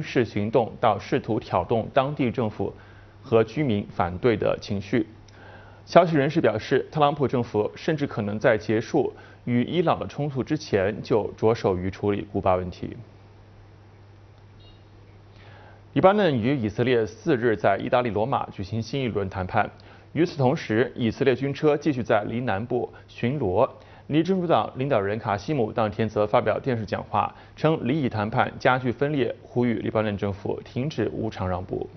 事行动到试图挑动当地政府和居民反对的情绪。消息人士表示，特朗普政府甚至可能在结束与伊朗的冲突之前就着手于处理古巴问题。黎巴嫩与以色列4日在意大利罗马举行新一轮谈判。与此同时，以色列军车继续在黎南部巡逻。黎真主党领导人卡西姆当天则发表电视讲话，称黎以谈判加剧分裂，呼吁黎巴嫩政府停止无偿让步。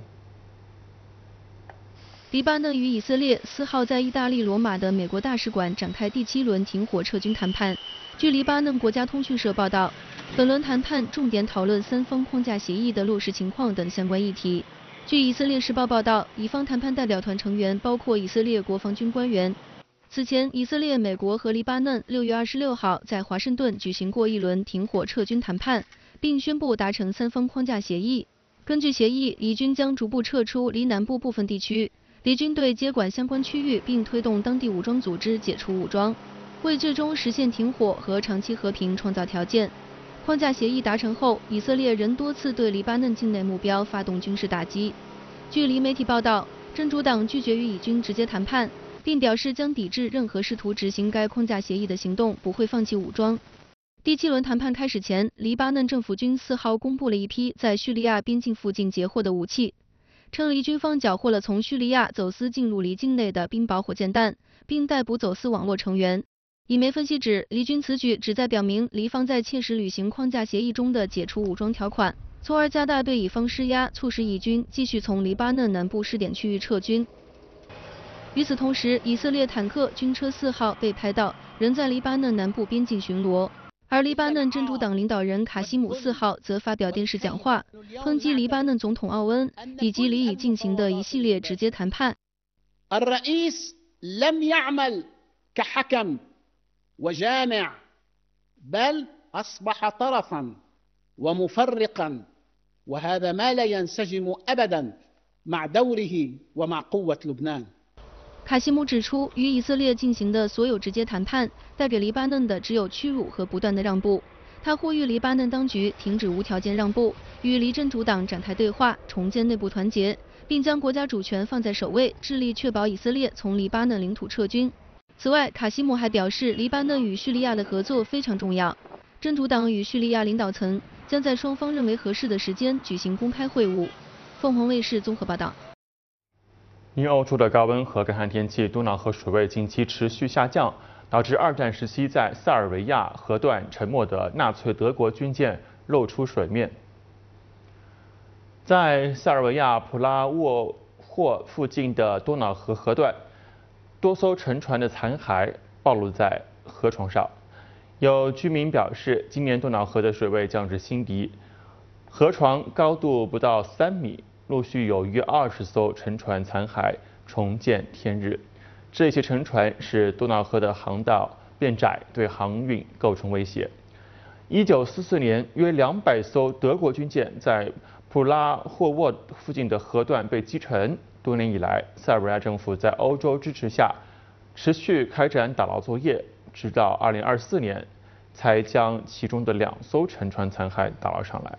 黎巴嫩与以色列4号在意大利罗马的美国大使馆展开第7轮停火撤军谈判。据黎巴嫩国家通讯社报道，本轮谈判重点讨论3方框架协议的落实情况等相关议题。据以色列时报报道，以方谈判代表团成员包括以色列国防军官员。此前，以色列、美国和黎巴嫩6月26号在华盛顿举行过一轮停火撤军谈判，并宣布达成3方框架协议。根据协议，以军将逐步撤出黎南部部分地区，黎军队接管相关区域，并推动当地武装组织解除武装，为最终实现停火和长期和平创造条件。框架协议达成后，以色列仍多次对黎巴嫩境内目标发动军事打击。据黎媒体报道，真主党拒绝与以军直接谈判，并表示将抵制任何试图执行该框架协议的行动，不会放弃武装。第7轮谈判开始前，黎巴嫩政府军4号公布了一批在叙利亚边境附近截获的武器，称黎军方缴获了从叙利亚走私进入黎境内的冰雹火箭弹，并逮捕走私网络成员。以媒分析指，黎军此举旨在表明黎方在切实履行框架协议中的解除武装条款，从而加大对以方施压，促使以军继续从黎巴嫩南部试点区域撤军。与此同时，以色列坦克军车4号被拍到仍在黎巴嫩南部边境巡逻，而黎巴嫩真主党领导人卡西姆4号则发表电视讲话，抨击黎巴嫩总统奥恩以及黎以进行的一系列直接谈判。 وجامع بل أصبح طرفا ومفرقا وهذا ما لا ينسجم أبدا مع دوره ومع قوة لبنان。 卡西姆指出，与以色列进行的所有直接谈判，带给黎巴嫩的只有屈辱和不断的让步。他呼吁黎巴嫩当局停止无条件让步，与黎真主党展开对话，重建内部团结，并将国家主权放在首位，致力确保以色列从黎巴嫩领土撤军。此外，卡西姆还表示，黎巴嫩与叙利亚的合作非常重要。真主党与叙利亚领导层将在双方认为合适的时间举行公开会晤。凤凰卫视综合报道。 因欧洲的高温和干旱天气，多瑙河水位近期持续下降，导致2战时期在塞尔维亚河段沉没的纳粹德国军舰露出水面。在塞尔维亚普拉沃霍附近的多瑙河河段，多艘沉船的残骸暴露在河床上。有居民表示，今年多瑙河的水位降至新低，河床高度不到3米，陆续有约20艘沉船残骸重见天日。这些沉船使多瑙河的航道变窄，对航运构成威胁。1944年，约200艘德国军舰在普拉霍沃附近的河段被击沉。多年以来，塞尔维亚政府在欧洲支持下持续开展打捞作业，直到2024年才将其中的2艘沉船残骸打捞上来。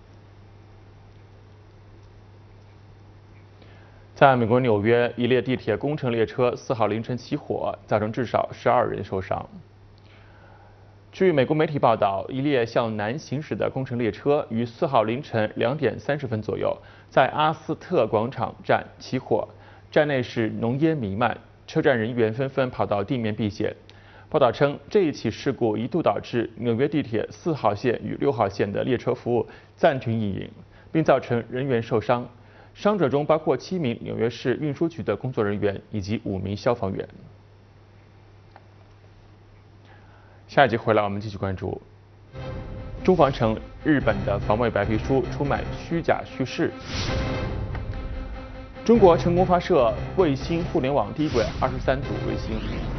在美国纽约，一列地铁工程列车4号凌晨起火，造成至少12人受伤。据美国媒体报道，一列向南行驶的工程列车于4号凌晨2点30分左右在阿斯特广场站起火，站内是浓烟弥漫，车站人员纷纷跑到地面避险。报道称，这一起事故一度导致纽约地铁4号线与6号线的列车服务暂停运营，并造成人员受伤。伤者中包括7名纽约市运输局的工作人员以及5名消防员。下一集回来，我们继续关注中方称日本的防卫白皮书充满虚假叙事。中国成功发射卫星互联网第一轨23组卫星。